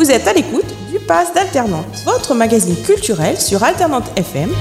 Vous êtes à l'écoute du Pass d'Alternante, votre magazine culturel sur Alternante FM.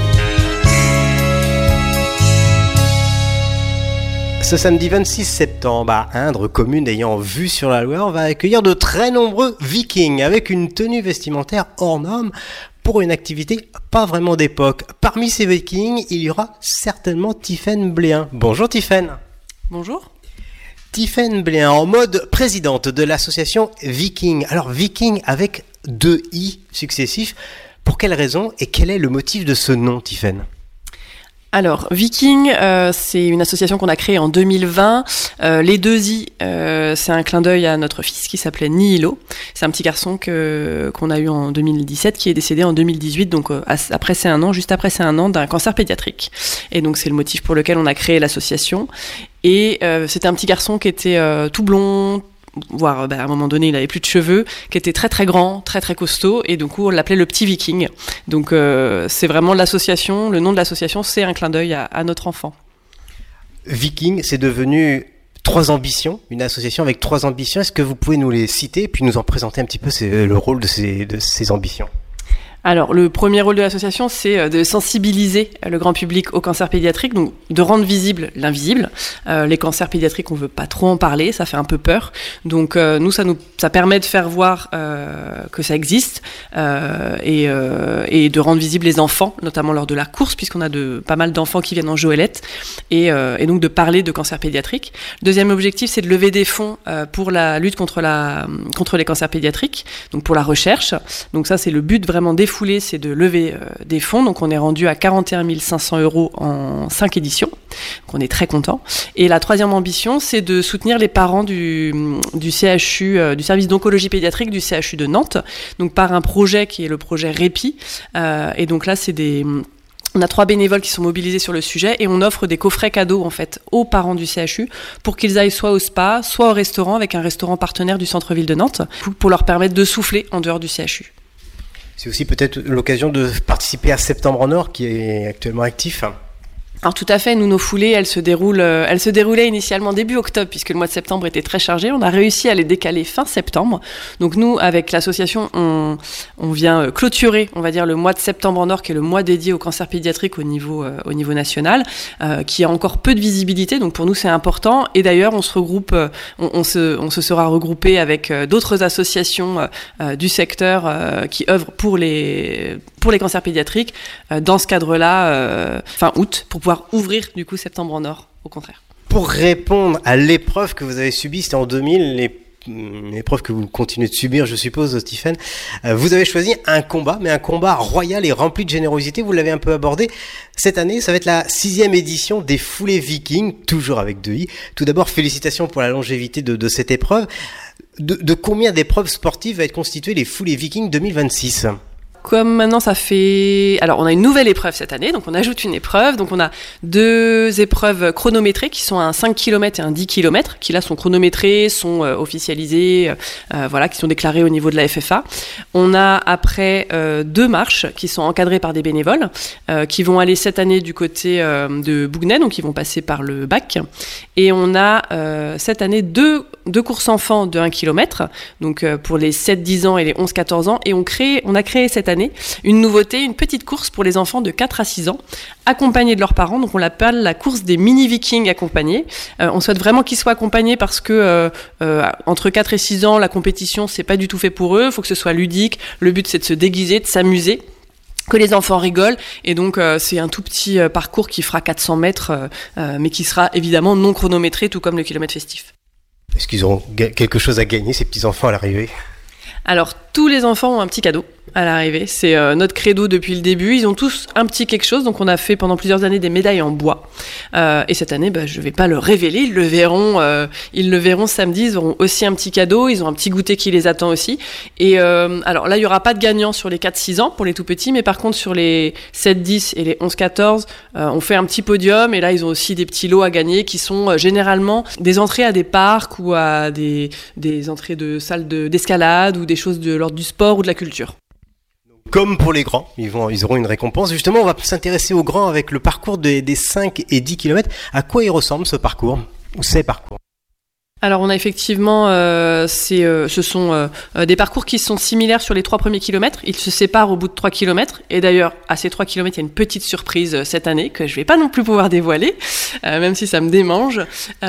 Ce samedi 26 septembre, à Indre, commune ayant vue sur la Loire, on va accueillir de très nombreux vikings avec une tenue vestimentaire hors norme pour une activité pas vraiment d'époque. Parmi ces vikings, il y aura certainement Tiffaine Bléin. Bonjour Tiffaine. Bonjour. Tiffaine Bléin, en mode présidente de l'association Viking. Alors Viking avec 2 i successifs. Pour quelle raison et quel est le motif de ce nom, Tiffaine ? Alors, Viking, c'est une association qu'on a créée en 2020. Les 2 i, c'est un clin d'œil à notre fils qui s'appelait Nihilo. C'est un petit garçon qu'on a eu en 2017, qui est décédé en 2018, donc juste après c'est un an d'un cancer pédiatrique. Et donc c'est le motif pour lequel on a créé l'association. Et c'était un petit garçon qui était tout blond, voire à un moment donné il avait plus de cheveux, qui était très très grand, très très costaud, et du coup on l'appelait le petit viking. Donc c'est vraiment l'association, le nom de l'association, c'est un clin d'œil à notre enfant. Viking, c'est devenu 3 ambitions, une association avec 3 ambitions. Est-ce que vous pouvez nous les citer et puis nous en présenter un petit peu le rôle de ces ambitions ? Alors, le premier rôle de l'association, c'est de sensibiliser le grand public au cancer pédiatrique, donc de rendre visible l'invisible. Les cancers pédiatriques, on veut pas trop en parler, ça fait un peu peur. Donc, nous, ça permet de faire voir que ça existe et de rendre visibles les enfants, notamment lors de la course, puisqu'on a pas mal d'enfants qui viennent en joëlette, et donc de parler de cancer pédiatrique. Deuxième objectif, c'est de lever des fonds pour la lutte contre les cancers pédiatriques, donc pour la recherche. Donc ça, c'est le but vraiment des foulée, c'est de lever des fonds. Donc on est rendu à 41 500 € en 5 éditions. Donc on est très content. Et la troisième ambition, c'est de soutenir les parents du CHU, du service d'oncologie pédiatrique du CHU de Nantes. Donc par un projet qui est le projet Répit. Et donc là, on a 3 bénévoles qui sont mobilisés sur le sujet et on offre des coffrets cadeaux en fait aux parents du CHU pour qu'ils aillent soit au spa, soit au restaurant avec un restaurant partenaire du centre-ville de Nantes pour leur permettre de souffler en dehors du CHU. C'est aussi peut-être l'occasion de participer à Septembre en Or qui est actuellement actif. Alors tout à fait, nous, nos foulées, elles se déroulaient initialement début octobre, puisque le mois de septembre était très chargé. On a réussi à les décaler fin septembre. Donc nous, avec l'association, on vient clôturer, on va dire, le mois de septembre en or, qui est le mois dédié au cancer pédiatrique au niveau national, qui a encore peu de visibilité. Donc pour nous, c'est important. Et d'ailleurs, on se regroupe, on se sera regroupé avec d'autres associations du secteur qui œuvrent pour les cancers pédiatriques dans ce cadre-là, fin août, pour pouvoir ouvrir du coup Septembre en Or, au contraire. Pour répondre à l'épreuve que vous avez subie, c'était en 2000, l'épreuve que vous continuez de subir, je suppose, Tiffaine, vous avez choisi un combat, mais un combat royal et rempli de générosité, vous l'avez un peu abordé. Cette année, ça va être la 6e édition des Foulées Vikings, toujours avec 2 i. Tout d'abord, félicitations pour la longévité de cette épreuve. De combien d'épreuves sportives va être constituées les Foulées Vikings 2026 ? Comme maintenant alors on a une nouvelle épreuve cette année, donc on ajoute une épreuve, donc on a 2 épreuves chronométrées qui sont un 5 km et un 10 km, qui là sont chronométrées, sont officialisées, qui sont déclarées au niveau de la FFA. On a après 2 marches qui sont encadrées par des bénévoles, qui vont aller cette année du côté de Bougnay, donc ils vont passer par le bac. Et on a cette année deux courses enfants de 1 km, donc pour les 7-10 ans et les 11-14 ans, et on a créé cette année une nouveauté, une petite course pour les enfants de 4 à 6 ans, accompagnés de leurs parents. Donc on l'appelle la course des mini-vikings accompagnés. On souhaite vraiment qu'ils soient accompagnés parce que entre 4 et 6 ans, la compétition, c'est pas du tout fait pour eux. Il faut que ce soit ludique. Le but, c'est de se déguiser, de s'amuser, que les enfants rigolent. Et donc c'est un tout petit parcours qui fera 400 mètres, mais qui sera évidemment non chronométré, tout comme le kilomètre festif. Est-ce qu'ils auront quelque chose à gagner, ces petits-enfants, à l'arrivée ? Alors, tous les enfants ont un petit cadeau à l'arrivée. C'est notre credo depuis le début. Ils ont tous un petit quelque chose. Donc, on a fait pendant plusieurs années des médailles en bois. Et cette année, je vais pas le révéler. Ils le verront samedi. Ils auront aussi un petit cadeau. Ils ont un petit goûter qui les attend aussi. Et alors là, il y aura pas de gagnant sur les 4-6 ans pour les tout petits. Mais par contre, sur les 7-10 et les 11-14, on fait un petit podium. Et là, ils ont aussi des petits lots à gagner qui sont généralement des entrées à des parcs ou à des entrées de salles d'escalade ou des choses de l'ordre du sport ou de la culture. Comme pour les grands, ils auront une récompense. Justement, on va s'intéresser aux grands avec le parcours des 5 et 10 km. À quoi il ressemble ce parcours ? Ou ces parcours ? Alors on a effectivement, ce sont des parcours qui sont similaires sur les 3 premiers kilomètres. Ils se séparent au bout de 3 kilomètres. Et d'ailleurs, à ces 3 kilomètres, il y a une petite surprise cette année que je vais pas non plus pouvoir dévoiler, même si ça me démange.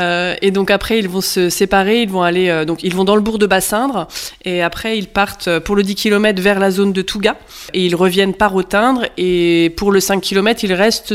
Et donc après, ils vont se séparer. Ils vont aller, donc ils vont dans le bourg de Bassindre. Et après, ils partent pour le 10 kilomètres vers la zone de Touga. Et ils reviennent par Autindre. Et pour le 5 kilomètres, ils restent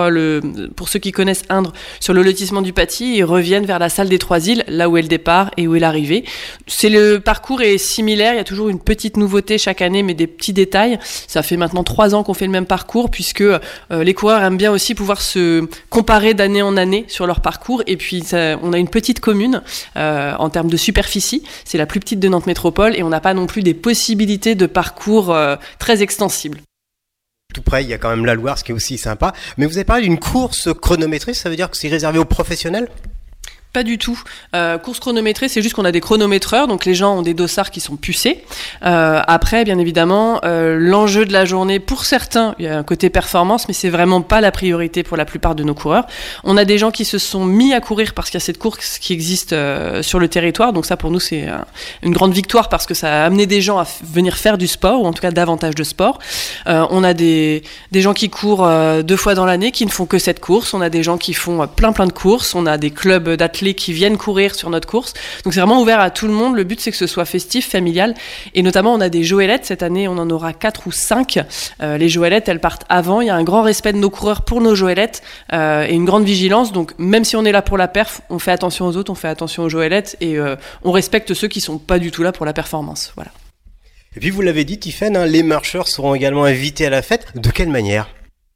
pour ceux qui connaissent Indre, sur le lotissement du Paty. Ils reviennent vers la salle des Trois Îles, là où est le départ et où est l'arrivée. Le parcours est similaire, il y a toujours une petite nouveauté chaque année, mais des petits détails. Ça fait maintenant 3 ans qu'on fait le même parcours, puisque les coureurs aiment bien aussi pouvoir se comparer d'année en année sur leur parcours. Et puis, on a une petite commune en termes de superficie. C'est la plus petite de Nantes Métropole et on n'a pas non plus des possibilités de parcours très extensibles. Tout près, il y a quand même la Loire, ce qui est aussi sympa. Mais vous avez parlé d'une course chronométrée, ça veut dire que c'est réservé aux professionnels ? Pas du tout. Course chronométrée, c'est juste qu'on a des chronométreurs, donc les gens ont des dossards qui sont pucés. Après, bien évidemment, l'enjeu de la journée, pour certains, il y a un côté performance, mais c'est vraiment pas la priorité pour la plupart de nos coureurs. On a des gens qui se sont mis à courir parce qu'il y a cette course qui existe sur le territoire, donc ça pour nous c'est une grande victoire parce que ça a amené des gens à venir faire du sport, ou en tout cas davantage de sport. On a des gens qui courent 2 fois dans l'année, qui ne font que cette course. On a des gens qui font plein de courses. On a des clubs d'athlètes qui viennent courir sur notre course. Donc c'est vraiment ouvert à tout le monde. Le but c'est que ce soit festif, familial. Et notamment on a des Joëlettes. Cette année on en aura 4 ou 5. Les Joëlettes elles partent avant. Il y a un grand respect de nos coureurs pour nos Joëlettes et une grande vigilance. Donc même si on est là pour la perf, on fait attention aux autres, on fait attention aux Joëlettes et on respecte ceux qui sont pas du tout là pour la performance. Voilà. Et puis vous l'avez dit Tiffaine, les marcheurs seront également invités à la fête. De quelle manière ?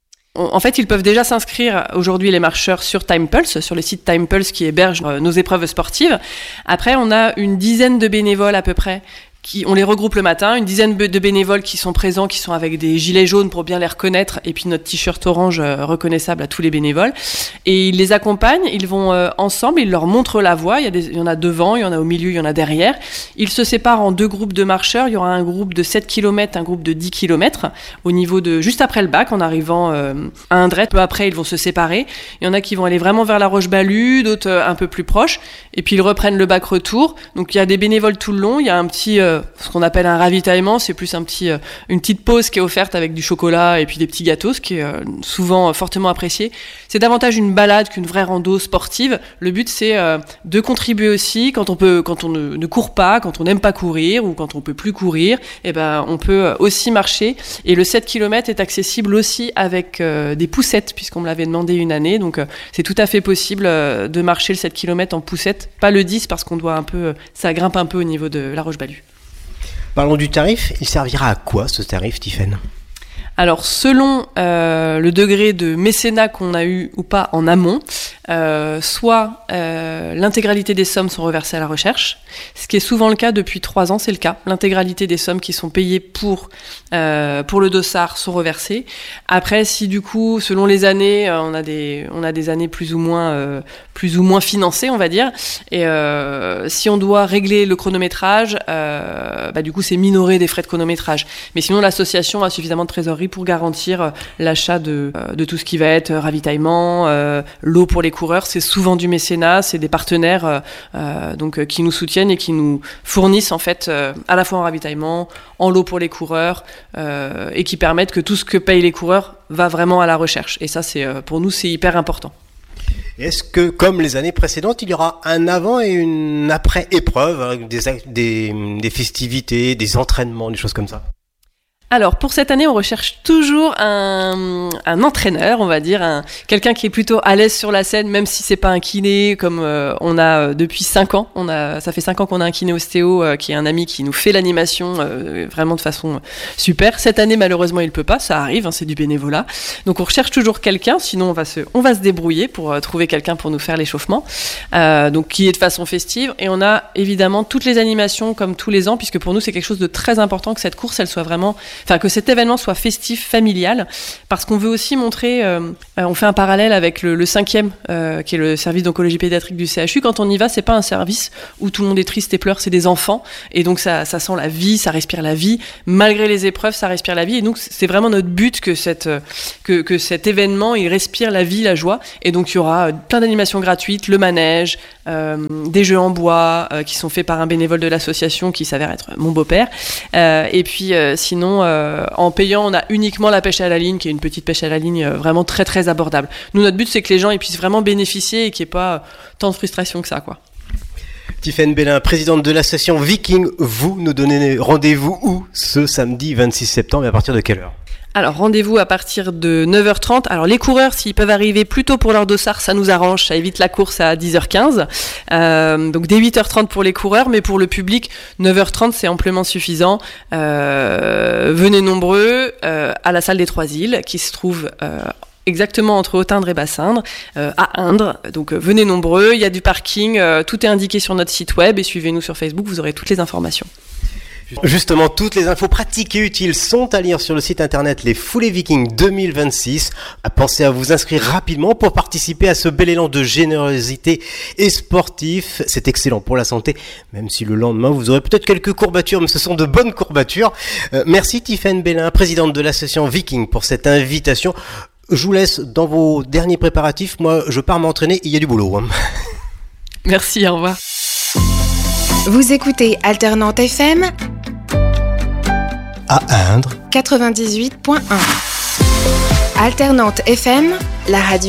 En fait, ils peuvent déjà s'inscrire aujourd'hui, les marcheurs, sur TimePulse, sur le site TimePulse qui héberge nos épreuves sportives. Après, on a une dizaine de bénévoles à peu près. On les regroupe le matin, une dizaine de bénévoles qui sont présents, qui sont avec des gilets jaunes pour bien les reconnaître, et puis notre t-shirt orange reconnaissable à tous les bénévoles. Et ils les accompagnent, ils vont ensemble, ils leur montrent la voie. Il y en a devant, il y en a au milieu, il y en a derrière. Ils se séparent en 2 groupes de marcheurs. Il y aura un groupe de 7 km, un groupe de 10 km, au niveau de juste après le bac, en arrivant à Indrette. Peu après, ils vont se séparer. Il y en a qui vont aller vraiment vers la Roche-Balue, d'autres un peu plus proches. Et puis ils reprennent le bac retour. Donc il y a des bénévoles tout le long. Il y a un petit ce qu'on appelle un ravitaillement, c'est plus une petite pause qui est offerte avec du chocolat et puis des petits gâteaux, ce qui est souvent fortement apprécié. C'est davantage une balade qu'une vraie rando sportive. Le but c'est de contribuer aussi quand on ne court pas, quand on n'aime pas courir ou quand on peut plus courir, et ben on peut aussi marcher. Et le 7 km est accessible aussi avec des poussettes, puisqu'on me l'avait demandé une année. Donc c'est tout à fait possible de marcher le 7 km en poussette, pas le 10 parce qu'on doit ça grimpe un peu au niveau de la Roche-Balue. Parlons du tarif. Il servira à quoi ce tarif, Tiffaine ? Alors, selon le degré de mécénat qu'on a eu ou pas en amont, soit l'intégralité des sommes sont reversées à la recherche, ce qui est souvent le cas depuis 3 ans, c'est le cas. L'intégralité des sommes qui sont payées pour le dossard sont reversées. Après, si du coup, selon les années, on a des années plus ou moins financées, on va dire, et si on doit régler le chronométrage, du coup, c'est minoré des frais de chronométrage. Mais sinon, l'association a suffisamment de trésorerie pour garantir l'achat de tout ce qui va être ravitaillement, l'eau pour les coureurs. C'est souvent du mécénat, c'est des partenaires qui nous soutiennent et qui nous fournissent en fait à la fois en ravitaillement, en l'eau pour les coureurs et qui permettent que tout ce que payent les coureurs va vraiment à la recherche. Et ça, pour nous, c'est hyper important. Est-ce que, comme les années précédentes, il y aura un avant et une après épreuve, avec des festivités, des entraînements, des choses comme ça ? Alors, pour cette année, on recherche toujours un entraîneur, on va dire, quelqu'un qui est plutôt à l'aise sur la scène, même si c'est pas un kiné, comme on a depuis 5 ans. Ça fait 5 ans qu'on a un kiné ostéo qui est un ami qui nous fait l'animation vraiment de façon super. Cette année, malheureusement, il peut pas, ça arrive, c'est du bénévolat. Donc, on recherche toujours quelqu'un, sinon on va se débrouiller pour trouver quelqu'un pour nous faire l'échauffement, donc qui est de façon festive. Et on a évidemment toutes les animations comme tous les ans, puisque pour nous, c'est quelque chose de très important que cette course, elle soit vraiment que cet événement soit festif, familial, parce qu'on veut aussi montrer, on fait un parallèle avec le 5e, qui est le service d'oncologie pédiatrique du CHU. Quand on y va, c'est pas un service où tout le monde est triste et pleure, c'est des enfants, et donc ça sent la vie, ça respire la vie. Malgré les épreuves, ça respire la vie, et donc c'est vraiment notre but que cet événement, il respire la vie, la joie, et donc il y aura plein d'animations gratuites, le manège, des jeux en bois qui sont faits par un bénévole de l'association qui s'avère être mon beau-père, et puis sinon en payant on a uniquement la pêche à la ligne, qui est une petite pêche à la ligne vraiment très très abordable. Nous, notre but, c'est que les gens ils puissent vraiment bénéficier et qu'il n'y ait pas tant de frustration que ça, quoi. Tiffaine Bellin, présidente de l'association Viking, vous nous donnez rendez-vous où ce samedi 26 septembre et à partir de quelle heure ? Alors, rendez-vous à partir de 9h30. Alors, les coureurs, s'ils peuvent arriver plus tôt pour leur dossard, ça nous arrange, ça évite la course à 10h15. Donc, dès 8h30 pour les coureurs, mais pour le public, 9h30, c'est amplement suffisant. Venez nombreux à la salle des Trois Îles, qui se trouve exactement entre Haute-Indre et Basse-Indre, à Indre. Donc, venez nombreux, il y a du parking, tout est indiqué sur notre site web, et suivez-nous sur Facebook, vous aurez toutes les informations. Justement, toutes les infos pratiques et utiles sont à lire sur le site internet Les Foulées Vikings 2026. Pensez à vous inscrire rapidement pour participer à ce bel élan de générosité et sportif. C'est excellent pour la santé, même si le lendemain vous aurez peut-être quelques courbatures, mais ce sont de bonnes courbatures. Merci Tiffaine Bellin, présidente de l'association Viking, pour cette invitation. Je vous laisse dans vos derniers préparatifs. Moi, je pars m'entraîner, il y a du boulot. Merci, au revoir. Vous écoutez Alternante FM à Indre 98.1. Alternante FM, la radio